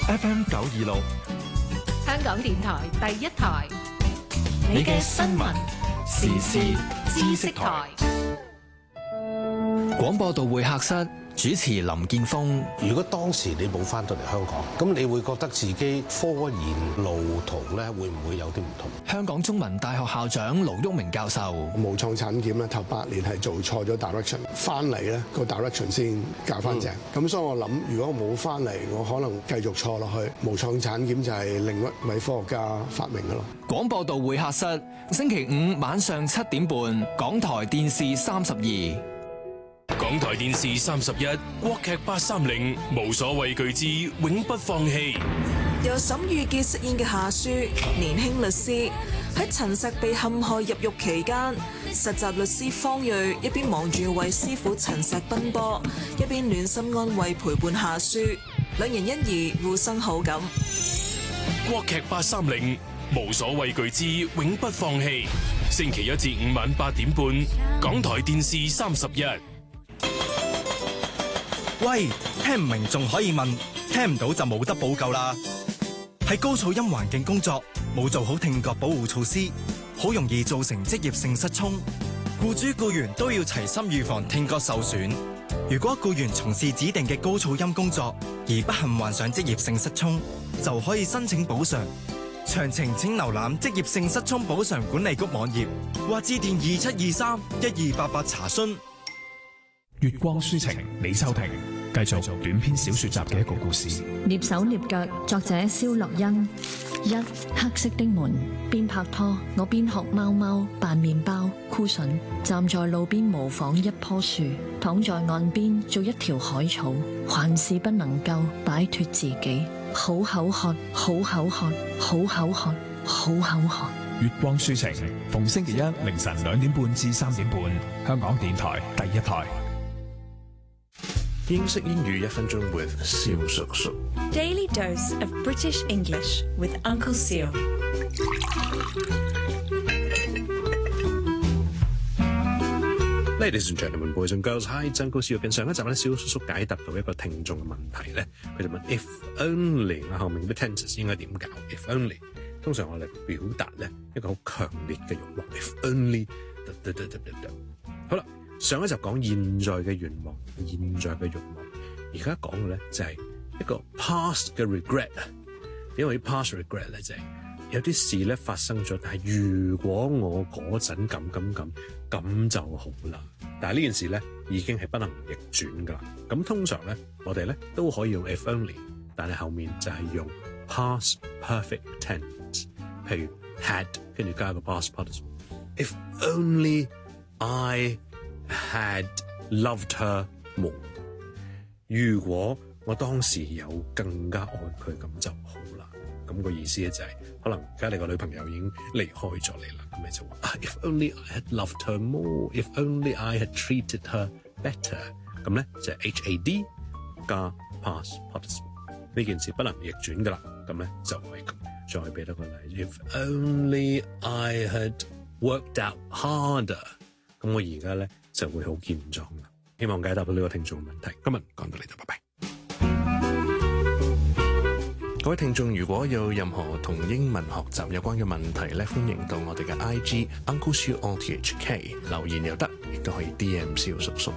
FM 926， 香港電台第一台， 你嘅新聞時事知識台。 廣播道會客室主持林建峰。 如果當時你冇翻到嚟香港，咁你會覺得自己科研路途咧會唔會有啲唔同？ 香港中文大學校長盧煜明教授。 無創產檢咧頭8年係做錯咗 direction， 翻嚟咧個 direction 先教翻正。咁所以我諗，如果我冇翻嚟，我可能繼續錯落去。無創產檢就係另一位科學家發明嘅咯。 廣播道會客室，星期5晚上7點半，港台電視32。 港台電視31國劇830無所畏懼之永不放棄。 由沈御傑飾演嘅夏書，年輕律師喺陳實被陷害入獄期間，實習律師方睿一邊忙住為師傅陳實奔波，一邊暖心安慰陪伴夏書，兩人因而互生好感。 國劇830無所畏懼之永不放棄，星期1至5晚8點半，港台電視31。 喂，聽唔明仲可以問，聽唔到就冇得補救啦。喺高噪音環境工作，冇做好聽覺保護措施，好容易造成職業性失聰。僱主僱員都要齊心預防聽覺受損。如果僱員從事指定嘅高噪音工作而不幸患上職業性失聰，就可以申請補償。詳情請瀏覽職業性失聰補償管理局網頁，或致電2723-1288查詢。 月光抒情，李秋婷繼續短篇小說集嘅一個故事。 躡手躡腳，作者蕭樂欣。1黑色的門，邊拍拖我邊學貓貓扮麵包箍筍，站在路邊模仿一棵樹，躺在岸邊做一條海草，還是不能夠擺脫自己。好口渴，好口渴，好口渴，好口渴。 月光抒情，逢星期一凌晨2點半至3點半，香港電台第一台。 英式英語1分鐘 with 蕭叔叔。 Daily dose of British English with Uncle Seal。 Ladies and gentlemen, boys and girls, hi， 真高少。近上一集咧，蕭叔叔解答到一個聽眾嘅問題咧，佢就問 if only 後面嘅 tenses 應該點搞 ？if only 通常我哋表達咧一個好強烈嘅慾望 ，if only 好啦。上一集講現在嘅願望，現在嘅慾望，而家講嘅咧就係一個 past 嘅 regret 啊。點為 past regret 咧？就係有啲事咧發生咗，但係如果我嗰陣咁就好啦。但係呢件事咧已經係不能逆轉噶啦。咁通常咧我哋咧都可以用 if only， 但係後面就係用 past perfect tense， 譬如 had 跟住加個 past participle。If only I had loved her more。如果我當時有更加愛佢，咁就好啦。咁個意思咧就係，可能而家你個女朋友已經離開咗你啦，咁你就話If only I had loved her more, if only I had treated her better。咁咧就係 HAD 加 past participle。呢件事不能逆轉噶啦，咁咧就係咁。再俾多個例子 If only I had worked out harder。咁我而家咧就會好健壯啦。希望解答到呢個聽眾嘅問題。今日講到呢度，拜拜。各位聽眾，如果有任何同英文學習有關嘅問題咧，歡迎到我哋嘅 IG Uncle Siu RTHK 留言又得，亦都可以 DM 蕭叔叔。